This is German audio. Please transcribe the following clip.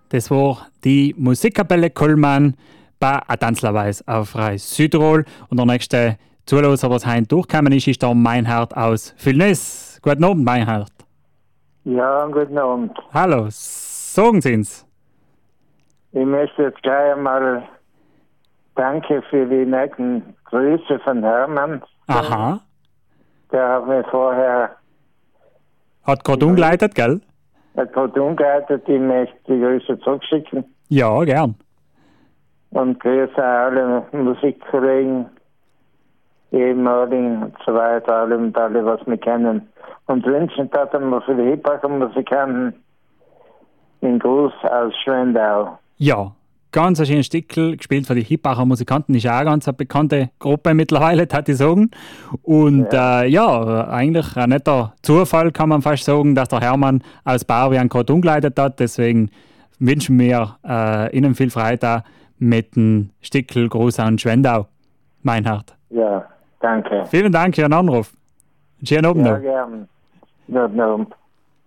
Das war die Musikkapelle Kollmann bei Adanzlerweis auf Reis Südtirol. Und der nächste Zuhörer, was heute durchgekommen ist der Meinhard aus Villnes. Guten Abend, Meinhard. Ja, guten Abend. Hallo, sagen Sie uns. Ich möchte jetzt gleich einmal danke für die netten Grüße von Hermann. Aha. Der hat mir vorher Hat gerade umgeleitet, gell? umgeleitet. Ich möchte die Grüße zurückschicken. Ja, gern. Und grüße alle Musikkollegen, ehemaligen und so weiter, alle, was wir kennen. Und wünschen das einmal für die Hippacher Musikanten einen Gruß aus Schwendau. Ja, ganz ein schönes Stückel, gespielt von den Hippacher Musikanten, ist auch eine ganz bekannte Gruppe mittlerweile, würde ich sagen. Und eigentlich ein netter Zufall, kann man fast sagen, dass der Hermann aus Bauern gerade umgeleitet hat. Deswegen wünschen wir Ihnen viel Freude mit dem Stückel Gruß an Schwendau, Meinhard. Ja, danke. Vielen Dank für Ihren Anruf. Schönen Abend noch. Ja, gern. Guten Abend.